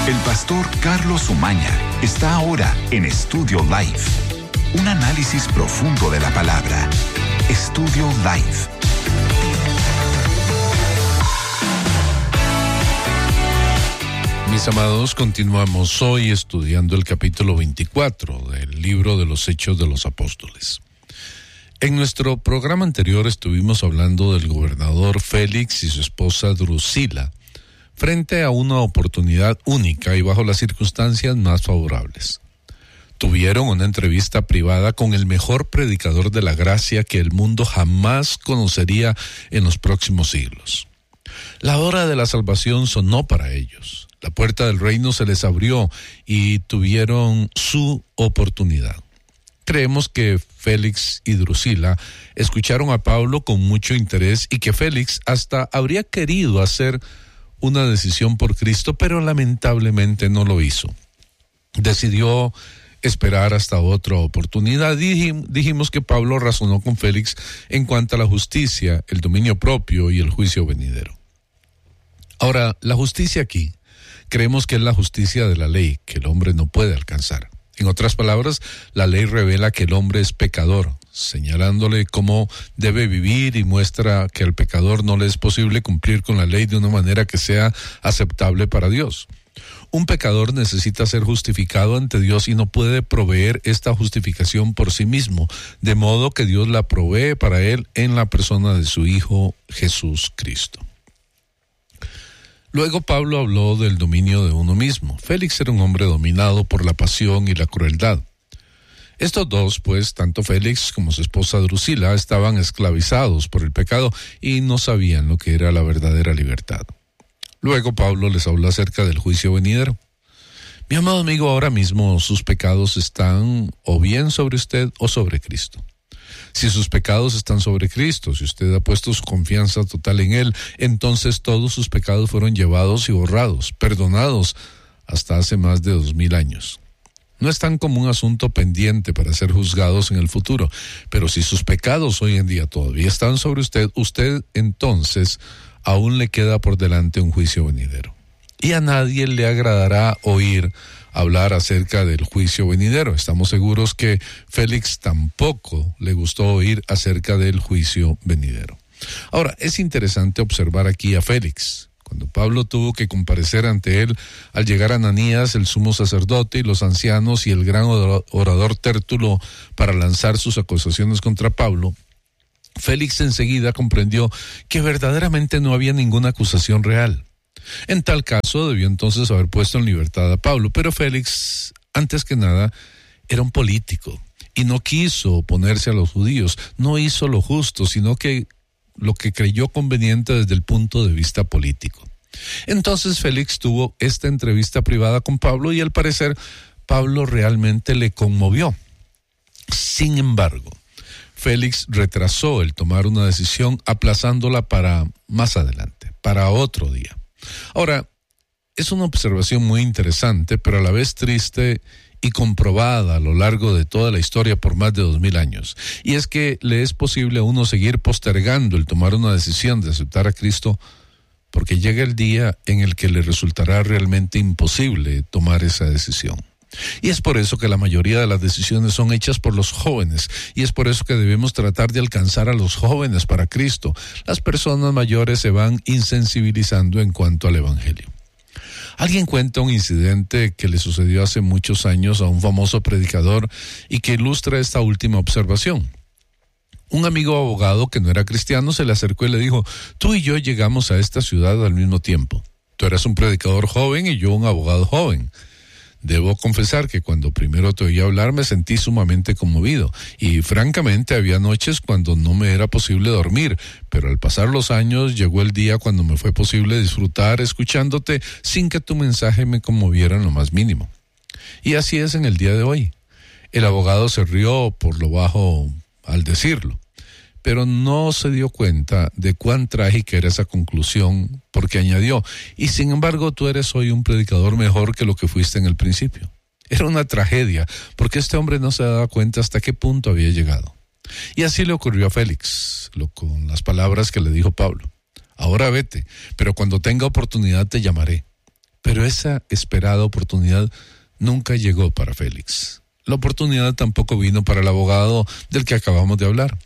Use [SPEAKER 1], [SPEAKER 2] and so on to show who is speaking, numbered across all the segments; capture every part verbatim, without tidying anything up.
[SPEAKER 1] El pastor Carlos Umaña está ahora en Estudio Live. Un análisis profundo de la palabra. Estudio Live.
[SPEAKER 2] Mis amados, continuamos hoy estudiando el capítulo veinticuatro del libro de los Hechos de los Apóstoles. En nuestro programa anterior estuvimos hablando del gobernador Félix y su esposa Drusila, frente a una oportunidad única y bajo las circunstancias más favorables. Tuvieron una entrevista privada con el mejor predicador de la gracia que el mundo jamás conocería en los próximos siglos. La hora de la salvación sonó para ellos. La puerta del reino se les abrió y tuvieron su oportunidad. Creemos que Félix y Drusila escucharon a Pablo con mucho interés y que Félix hasta habría querido hacer una decisión por Cristo, pero lamentablemente no lo hizo. Decidió esperar hasta otra oportunidad. Dijimos que Pablo razonó con Félix en cuanto a la justicia, el dominio propio y el juicio venidero. Ahora, la justicia aquí, creemos que es la justicia de la ley, que el hombre no puede alcanzar. En otras palabras, la ley revela que el hombre es pecador, señalándole cómo debe vivir y muestra que al pecador no le es posible cumplir con la ley de una manera que sea aceptable para Dios. Un pecador necesita ser justificado ante Dios y no puede proveer esta justificación por sí mismo, de modo que Dios la provee para él en la persona de su Hijo Jesús Cristo. Luego Pablo habló del dominio de uno mismo. Félix era un hombre dominado por la pasión y la crueldad. Estos dos, pues, tanto Félix como su esposa Drusila, estaban esclavizados por el pecado y no sabían lo que era la verdadera libertad. Luego Pablo les habló acerca del juicio venidero. Mi amado amigo, ahora mismo sus pecados están o bien sobre usted o sobre Cristo. Si sus pecados están sobre Cristo, si usted ha puesto su confianza total en Él, entonces todos sus pecados fueron llevados y borrados, perdonados hasta hace más de dos mil años. No están como un asunto pendiente para ser juzgados en el futuro, pero si sus pecados hoy en día todavía están sobre usted, usted entonces aún le queda por delante un juicio venidero. Y a nadie le agradará oír hablar acerca del juicio venidero. Estamos seguros que Félix tampoco le gustó oír acerca del juicio venidero. Ahora, es interesante observar aquí a Félix. Cuando Pablo tuvo que comparecer ante él, al llegar Ananías, el sumo sacerdote, y los ancianos y el gran orador Tértulo para lanzar sus acusaciones contra Pablo, Félix enseguida comprendió que verdaderamente no había ninguna acusación real. En tal caso, debió entonces haber puesto en libertad a Pablo, pero Félix, antes que nada, era un político y no quiso oponerse a los judíos, no hizo lo justo, sino que lo que creyó conveniente desde el punto de vista político. Entonces Félix tuvo esta entrevista privada con Pablo y al parecer Pablo realmente le conmovió. Sin embargo, Félix retrasó el tomar una decisión aplazándola para más adelante, para otro día. Ahora, es una observación muy interesante, pero a la vez triste y comprobada a lo largo de toda la historia por más de dos mil años. Y es que le es posible a uno seguir postergando el tomar una decisión de aceptar a Cristo, porque llega el día en el que le resultará realmente imposible tomar esa decisión. Y es por eso que la mayoría de las decisiones son hechas por los jóvenes, y es por eso que debemos tratar de alcanzar a los jóvenes para Cristo. Las personas mayores se van insensibilizando en cuanto al Evangelio. Alguien cuenta un incidente que le sucedió hace muchos años a un famoso predicador y que ilustra esta última observación. Un amigo abogado que no era cristiano se le acercó y le dijo: tú y yo llegamos a esta ciudad al mismo tiempo. Tú eras un predicador joven y yo un abogado joven. Debo confesar que cuando primero te oí hablar me sentí sumamente conmovido y francamente había noches cuando no me era posible dormir, pero al pasar los años llegó el día cuando me fue posible disfrutar escuchándote sin que tu mensaje me conmoviera en lo más mínimo. Y así es en el día de hoy. El abogado se rió por lo bajo al decirlo, pero no se dio cuenta de cuán trágica era esa conclusión, porque añadió: y sin embargo tú eres hoy un predicador mejor que lo que fuiste en el principio. Era una tragedia, porque este hombre no se daba cuenta hasta qué punto había llegado. Y así le ocurrió a Félix, lo, con las palabras que le dijo Pablo: ahora vete, pero cuando tenga oportunidad te llamaré. Pero esa esperada oportunidad nunca llegó para Félix. La oportunidad tampoco vino para el abogado del que acabamos de hablar.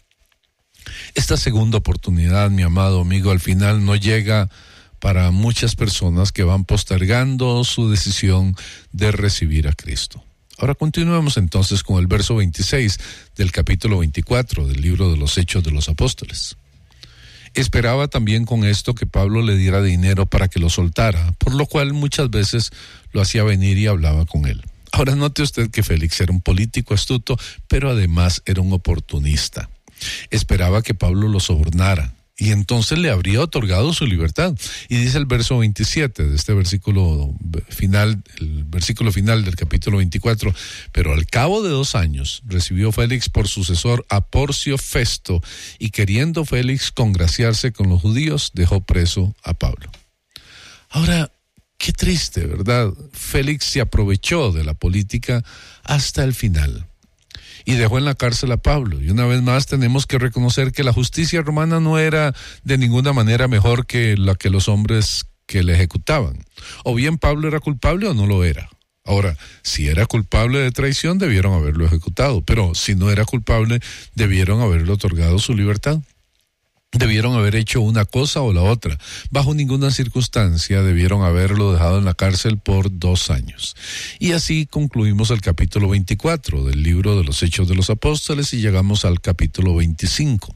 [SPEAKER 2] Esta segunda oportunidad, mi amado amigo, al final no llega para muchas personas que van postergando su decisión de recibir a Cristo. Ahora continuemos entonces con el verso veintiséis del capítulo veinticuatro del libro de los Hechos de los Apóstoles. Esperaba también con esto que Pablo le diera dinero para que lo soltara, por lo cual muchas veces lo hacía venir y hablaba con él. Ahora note usted que Félix era un político astuto, pero además era un oportunista. Esperaba que Pablo lo sobornara y entonces le habría otorgado su libertad. Y dice el verso veintisiete de este versículo final, el versículo final del capítulo veinticuatro, pero al cabo de dos años recibió Félix por sucesor a Porcio Festo, y queriendo Félix congraciarse con los judíos, dejó preso a Pablo. Ahora, qué triste, ¿verdad? Félix se aprovechó de la política hasta el final y dejó en la cárcel a Pablo. Y una vez más tenemos que reconocer que la justicia romana no era de ninguna manera mejor que la que los hombres que le ejecutaban. O bien Pablo era culpable o no lo era. Ahora, si era culpable de traición, debieron haberlo ejecutado, pero si no era culpable, debieron haberle otorgado su libertad. Debieron haber hecho una cosa o la otra. Bajo ninguna circunstancia debieron haberlo dejado en la cárcel por dos años. Y así concluimos el capítulo veinticuatro del libro de los Hechos de los Apóstoles y llegamos al capítulo veinticinco.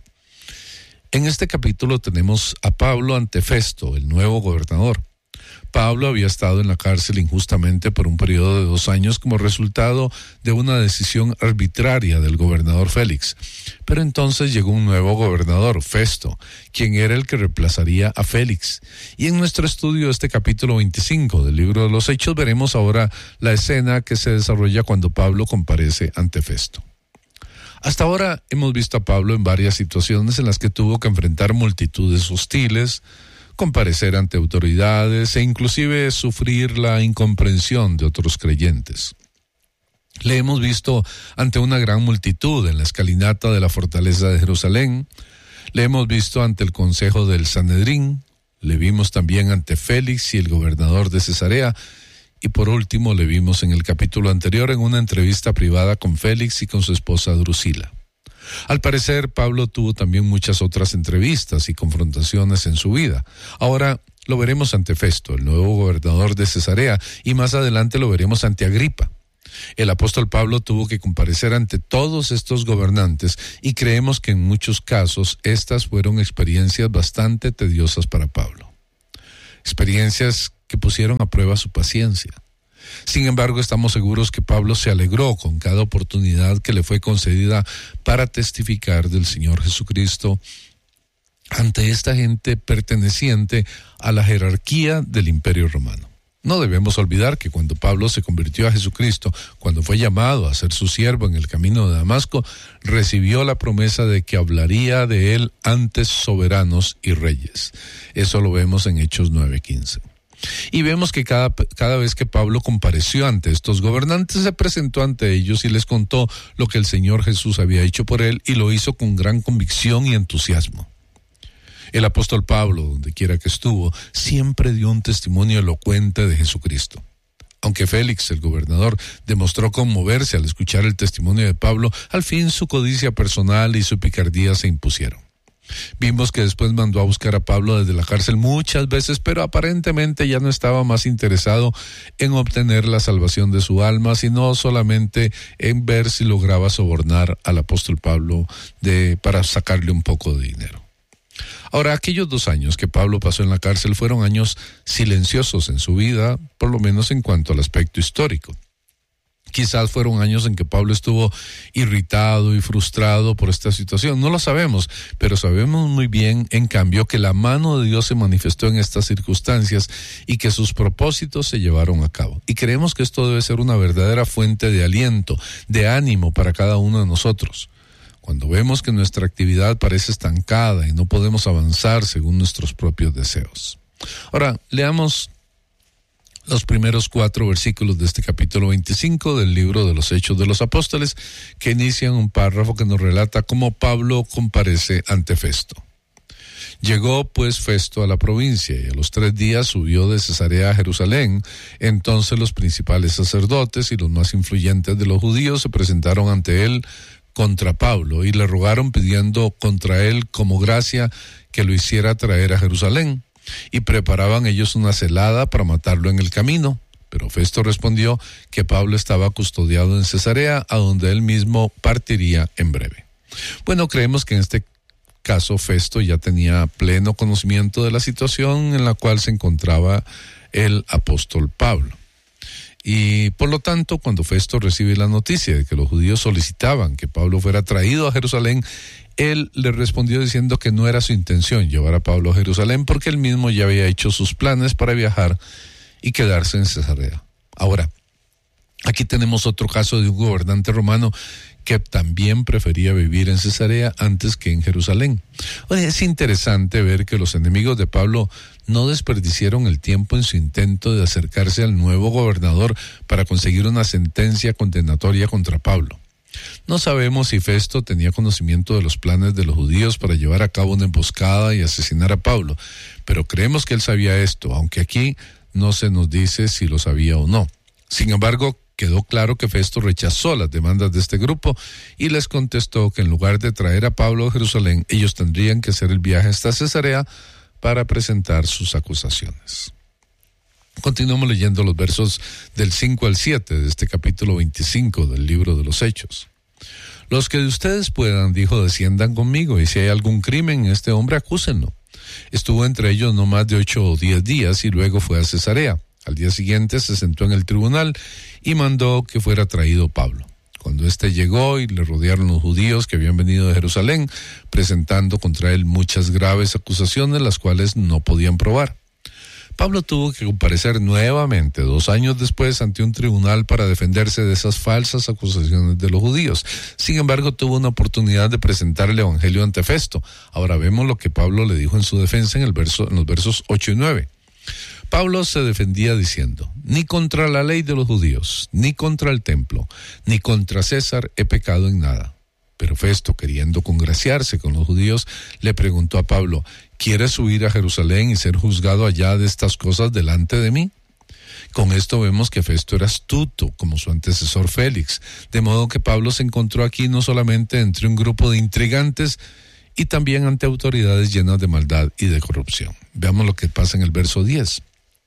[SPEAKER 2] En este capítulo tenemos a Pablo ante Festo, el nuevo gobernador. Pablo había estado en la cárcel injustamente por un periodo de dos años como resultado de una decisión arbitraria del gobernador Félix. Pero entonces llegó un nuevo gobernador, Festo, quien era el que reemplazaría a Félix. Y en nuestro estudio de este capítulo veinticinco del libro de los Hechos veremos ahora la escena que se desarrolla cuando Pablo comparece ante Festo. Hasta ahora hemos visto a Pablo en varias situaciones en las que tuvo que enfrentar multitudes hostiles, comparecer ante autoridades e inclusive sufrir la incomprensión de otros creyentes. Le hemos visto ante una gran multitud en la escalinata de la fortaleza de Jerusalén, le hemos visto ante el consejo del Sanedrín, le vimos también ante Félix y el gobernador de Cesarea, y por último le vimos en el capítulo anterior en una entrevista privada con Félix y con su esposa Drusila. Al parecer, Pablo tuvo también muchas otras entrevistas y confrontaciones en su vida. Ahora lo veremos ante Festo, el nuevo gobernador de Cesarea, y más adelante lo veremos ante Agripa. El apóstol Pablo tuvo que comparecer ante todos estos gobernantes y creemos que en muchos casos estas fueron experiencias bastante tediosas para Pablo. Experiencias que pusieron a prueba su paciencia. Sin embargo, estamos seguros que Pablo se alegró con cada oportunidad que le fue concedida para testificar del Señor Jesucristo ante esta gente perteneciente a la jerarquía del Imperio Romano. No debemos olvidar que cuando Pablo se convirtió a Jesucristo, cuando fue llamado a ser su siervo en el camino de Damasco, recibió la promesa de que hablaría de él ante soberanos y reyes. Eso lo vemos en Hechos nueve quince. Y vemos que cada, cada vez que Pablo compareció ante estos gobernantes, se presentó ante ellos y les contó lo que el Señor Jesús había hecho por él, y lo hizo con gran convicción y entusiasmo. El apóstol Pablo, donde quiera que estuvo, siempre dio un testimonio elocuente de Jesucristo. Aunque Félix, el gobernador, demostró conmoverse al escuchar el testimonio de Pablo, al fin su codicia personal y su picardía se impusieron. Vimos que después mandó a buscar a Pablo desde la cárcel muchas veces, pero aparentemente ya no estaba más interesado en obtener la salvación de su alma, sino solamente en ver si lograba sobornar al apóstol Pablo de, para sacarle un poco de dinero. Ahora, aquellos dos años que Pablo pasó en la cárcel fueron años silenciosos en su vida, por lo menos en cuanto al aspecto histórico. Quizás fueron años en que Pablo estuvo irritado y frustrado por esta situación. No lo sabemos, pero sabemos muy bien, en cambio, que la mano de Dios se manifestó en estas circunstancias y que sus propósitos se llevaron a cabo. Y creemos que esto debe ser una verdadera fuente de aliento, de ánimo para cada uno de nosotros. Cuando vemos que nuestra actividad parece estancada y no podemos avanzar según nuestros propios deseos. Ahora, leamos los primeros cuatro versículos de este capítulo veinticinco del libro de los Hechos de los Apóstoles, que inician un párrafo que nos relata cómo Pablo comparece ante Festo. Llegó pues Festo a la provincia, y a los tres días subió de Cesarea a Jerusalén. Entonces los principales sacerdotes y los más influyentes de los judíos se presentaron ante él contra Pablo, y le rogaron pidiendo contra él como gracia que lo hiciera traer a Jerusalén, y preparaban ellos una celada para matarlo en el camino. Pero Festo respondió que Pablo estaba custodiado en Cesarea, a donde él mismo partiría en breve. Bueno, creemos que en este caso Festo ya tenía pleno conocimiento de la situación en la cual se encontraba el apóstol Pablo. Y por lo tanto, cuando Festo recibe la noticia de que los judíos solicitaban que Pablo fuera traído a Jerusalén, él le respondió diciendo que no era su intención llevar a Pablo a Jerusalén, porque él mismo ya había hecho sus planes para viajar y quedarse en Cesarea. Ahora, aquí tenemos otro caso de un gobernante romano que también prefería vivir en Cesarea antes que en Jerusalén. Oye, es interesante ver que los enemigos de Pablo no desperdiciaron el tiempo en su intento de acercarse al nuevo gobernador para conseguir una sentencia condenatoria contra Pablo. No sabemos si Festo tenía conocimiento de los planes de los judíos para llevar a cabo una emboscada y asesinar a Pablo, pero creemos que él sabía esto, aunque aquí no se nos dice si lo sabía o no. Sin embargo, quedó claro que Festo rechazó las demandas de este grupo y les contestó que en lugar de traer a Pablo a Jerusalén, ellos tendrían que hacer el viaje hasta Cesarea para presentar sus acusaciones. Continuamos leyendo los versos del cinco al siete de este capítulo veinticinco del libro de los Hechos. Los que de ustedes puedan, dijo, desciendan conmigo, y si hay algún crimen en este hombre, acúsenlo. Estuvo entre ellos no más de ocho o diez días y luego fue a Cesarea. Al día siguiente se sentó en el tribunal y mandó que fuera traído Pablo. Cuando éste llegó y le rodearon los judíos que habían venido de Jerusalén, presentando contra él muchas graves acusaciones, las cuales no podían probar. Pablo tuvo que comparecer nuevamente dos años después ante un tribunal para defenderse de esas falsas acusaciones de los judíos. Sin embargo, tuvo una oportunidad de presentar el evangelio ante Festo. Ahora vemos lo que Pablo le dijo en su defensa en, el verso, en los versos ocho y nueve. Pablo se defendía diciendo: ni contra la ley de los judíos, ni contra el templo, ni contra César he pecado en nada. Pero Festo, queriendo congraciarse con los judíos, le preguntó a Pablo: ¿quieres subir a Jerusalén y ser juzgado allá de estas cosas delante de mí? Con esto vemos que Festo era astuto, como su antecesor Félix, de modo que Pablo se encontró aquí no solamente entre un grupo de intrigantes, y también ante autoridades llenas de maldad y de corrupción. Veamos lo que pasa en el verso diez.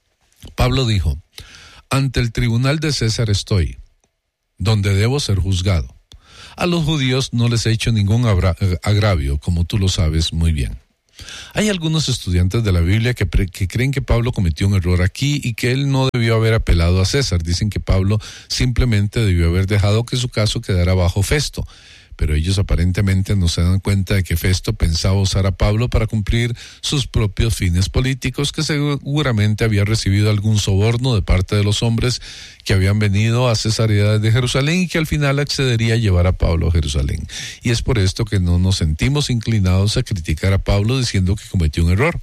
[SPEAKER 2] Pablo dijo: ante el tribunal de César estoy, donde debo ser juzgado. A los judíos no les he hecho ningún agravio, como tú lo sabes muy bien. Hay algunos estudiantes de la Biblia que, pre- que creen que Pablo cometió un error aquí y que él no debió haber apelado a César. Dicen que Pablo simplemente debió haber dejado que su caso quedara bajo Festo. Pero ellos aparentemente no se dan cuenta de que Festo pensaba usar a Pablo para cumplir sus propios fines políticos, que seguramente había recibido algún soborno de parte de los hombres que habían venido a Cesarea de Jerusalén y que al final accedería a llevar a Pablo a Jerusalén. Y es por esto que no nos sentimos inclinados a criticar a Pablo diciendo que cometió un error.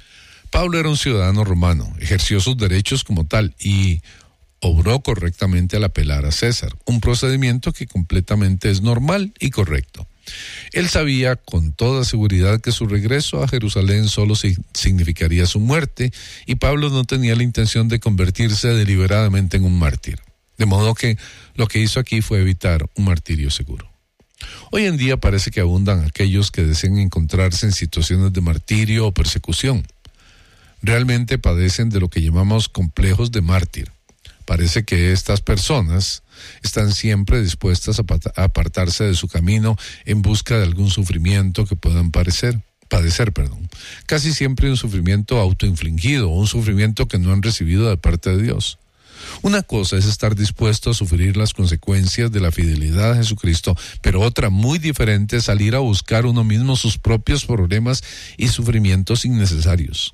[SPEAKER 2] Pablo era un ciudadano romano, ejerció sus derechos como tal y obró correctamente al apelar a César, un procedimiento que completamente es normal y correcto. Él sabía con toda seguridad que su regreso a Jerusalén solo significaría su muerte, y Pablo no tenía la intención de convertirse deliberadamente en un mártir. De modo que lo que hizo aquí fue evitar un martirio seguro. Hoy en día parece que abundan aquellos que desean encontrarse en situaciones de martirio o persecución. Realmente padecen de lo que llamamos complejos de mártir. Parece que estas personas están siempre dispuestas a apartarse de su camino en busca de algún sufrimiento que puedan padecer, padecer, perdón. Casi siempre un sufrimiento autoinfligido o un sufrimiento que no han recibido de parte de Dios. Una cosa es estar dispuesto a sufrir las consecuencias de la fidelidad a Jesucristo, pero otra muy diferente es salir a buscar uno mismo sus propios problemas y sufrimientos innecesarios.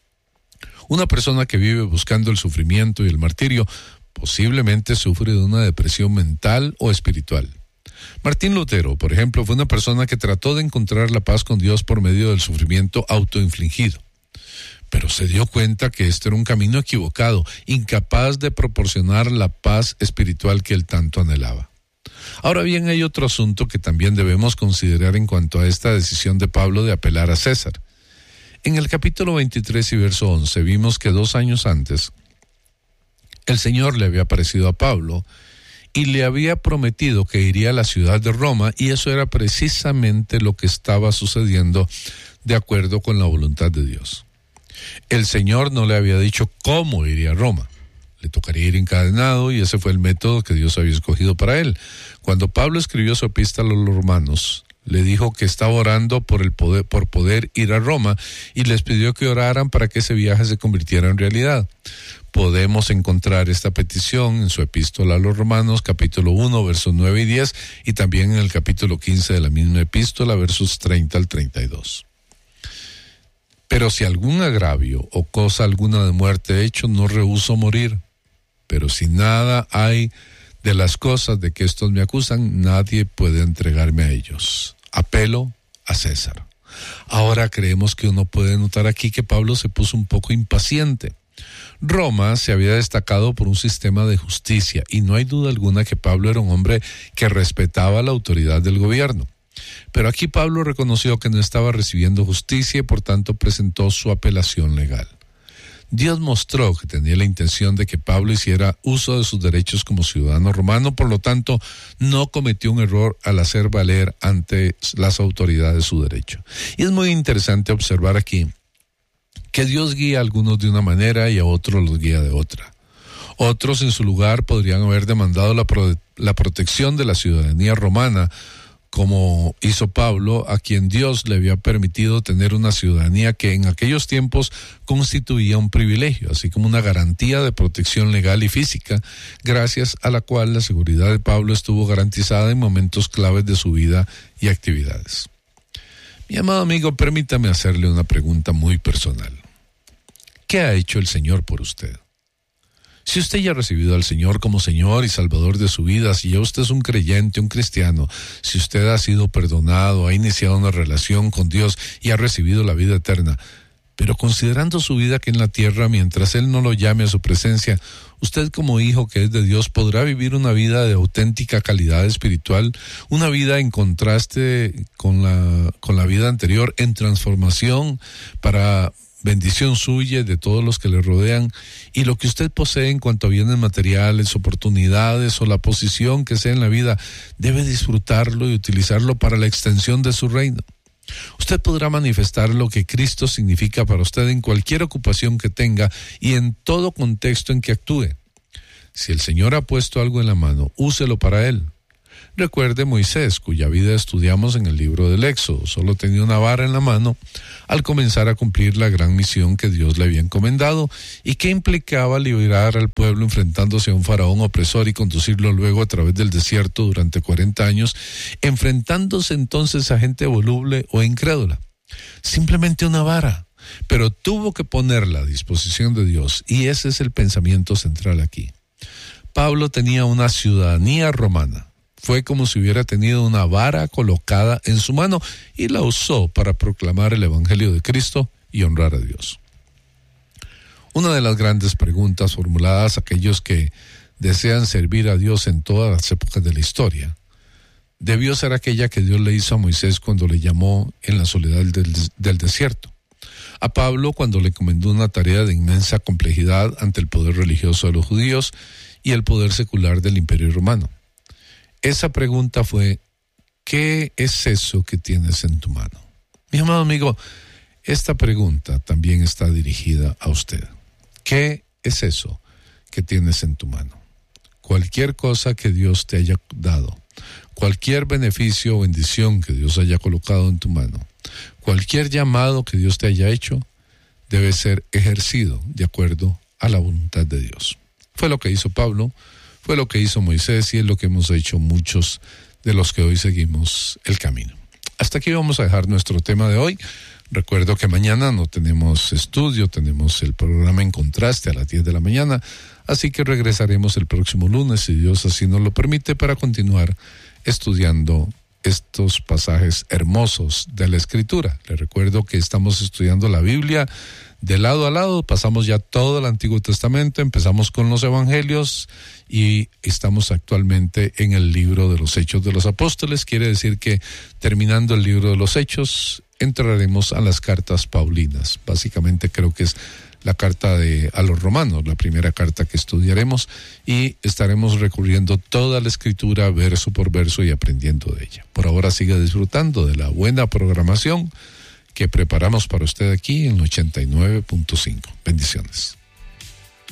[SPEAKER 2] Una persona que vive buscando el sufrimiento y el martirio posiblemente sufre de una depresión mental o espiritual. Martín Lutero, por ejemplo, fue una persona que trató de encontrar la paz con Dios por medio del sufrimiento autoinfligido. Pero se dio cuenta que este era un camino equivocado, incapaz de proporcionar la paz espiritual que él tanto anhelaba. Ahora bien, hay otro asunto que también debemos considerar en cuanto a esta decisión de Pablo de apelar a César. En el capítulo veintitrés y verso once vimos que dos años antes el Señor le había aparecido a Pablo y le había prometido que iría a la ciudad de Roma, y eso era precisamente lo que estaba sucediendo de acuerdo con la voluntad de Dios. El Señor no le había dicho cómo iría a Roma. Le tocaría ir encadenado, y ese fue el método que Dios había escogido para él. Cuando Pablo escribió su epístola a los romanos, le dijo que estaba orando por el poder, por poder ir a Roma, y les pidió que oraran para que ese viaje se convirtiera en realidad. Podemos encontrar esta petición en su epístola a los romanos, capítulo uno, versos nueve y diez, y también en el capítulo quince de la misma epístola, versos treinta al treinta y dos. Pero si algún agravio o cosa alguna de muerte he hecho, no rehúso morir. Pero si nada hay de las cosas de que estos me acusan, nadie puede entregarme a ellos. Apelo a César. Ahora creemos que uno puede notar aquí que Pablo se puso un poco impaciente. Roma se había destacado por un sistema de justicia, y no hay duda alguna que Pablo era un hombre que respetaba la autoridad del gobierno. Pero aquí Pablo reconoció que no estaba recibiendo justicia y por tanto presentó su apelación legal. Dios mostró que tenía la intención de que Pablo hiciera uso de sus derechos como ciudadano romano, por lo tanto no cometió un error al hacer valer ante las autoridades su derecho. Y es muy interesante observar aquí que Dios guía a algunos de una manera y a otros los guía de otra. Otros en su lugar podrían haber demandado la, pro- la protección de la ciudadanía romana, como hizo Pablo, a quien Dios le había permitido tener una ciudadanía que en aquellos tiempos constituía un privilegio, así como una garantía de protección legal y física, gracias a la cual la seguridad de Pablo estuvo garantizada en momentos claves de su vida y actividades. Mi amado amigo, permítame hacerle una pregunta muy personal. ¿Qué ha hecho el Señor por usted? Si usted ya ha recibido al Señor como Señor y Salvador de su vida, si ya usted es un creyente, un cristiano, si usted ha sido perdonado, ha iniciado una relación con Dios y ha recibido la vida eterna, pero considerando su vida aquí en la tierra, mientras Él no lo llame a su presencia, usted como hijo que es de Dios podrá vivir una vida de auténtica calidad espiritual, una vida en contraste con la, con la vida anterior, en transformación para bendición suya y de todos los que le rodean, y lo que usted posee en cuanto a bienes materiales, oportunidades o la posición que sea en la vida, debe disfrutarlo y utilizarlo para la extensión de su reino. Usted podrá manifestar lo que Cristo significa para usted en cualquier ocupación que tenga y en todo contexto en que actúe. Si el Señor ha puesto algo en la mano, úselo para Él. Recuerde Moisés, cuya vida estudiamos en el libro del Éxodo. Solo tenía una vara en la mano al comenzar a cumplir la gran misión que Dios le había encomendado y que implicaba liberar al pueblo enfrentándose a un faraón opresor y conducirlo luego a través del desierto durante cuarenta años, enfrentándose entonces a gente voluble o incrédula. Simplemente una vara, pero tuvo que ponerla a disposición de Dios, y ese es el pensamiento central aquí. Pablo tenía una ciudadanía romana. Fue como si hubiera tenido una vara colocada en su mano y la usó para proclamar el Evangelio de Cristo y honrar a Dios. Una de las grandes preguntas formuladas a aquellos que desean servir a Dios en todas las épocas de la historia debió ser aquella que Dios le hizo a Moisés cuando le llamó en la soledad del, del desierto. A Pablo cuando le encomendó una tarea de inmensa complejidad ante el poder religioso de los judíos y el poder secular del Imperio Romano. Esa pregunta fue, ¿qué es eso que tienes en tu mano? Mi amado amigo, esta pregunta también está dirigida a usted. ¿Qué es eso que tienes en tu mano? Cualquier cosa que Dios te haya dado, cualquier beneficio o bendición que Dios haya colocado en tu mano, cualquier llamado que Dios te haya hecho, debe ser ejercido de acuerdo a la voluntad de Dios. Fue lo que hizo Pablo, fue lo que hizo Moisés y es lo que hemos hecho muchos de los que hoy seguimos el camino. Hasta aquí vamos a dejar nuestro tema de hoy. Recuerdo que mañana no tenemos estudio, tenemos el programa En Contraste a las diez de la mañana, así que regresaremos el próximo lunes, si Dios así nos lo permite, para continuar estudiando estos pasajes hermosos de la Escritura. Les recuerdo que estamos estudiando la Biblia de lado a lado, pasamos ya todo el Antiguo Testamento, empezamos con los Evangelios y estamos actualmente en el libro de los Hechos de los Apóstoles. Quiere decir que terminando el libro de los Hechos, entraremos a las cartas paulinas. Básicamente creo que es la carta de, a los romanos, la primera carta que estudiaremos, y estaremos recurriendo toda la escritura verso por verso y aprendiendo de ella. Por ahora siga disfrutando de la buena programación que preparamos para usted aquí en ochenta y nueve punto cinco. Bendiciones.